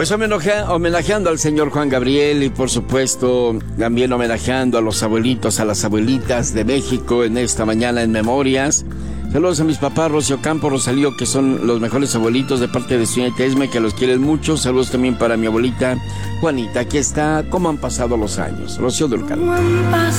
Pues homenajeando al señor Juan Gabriel y por supuesto también homenajeando a los abuelitos, a las abuelitas de México en esta mañana en Memorias. Saludos a mis papás Rocío Campo, Rosalío, que son los mejores abuelitos de parte de su nieta Esme, que los quieren mucho. Saludos también para mi abuelita Juanita, que está, ¿cómo han pasado los años? Rocío Dulcan.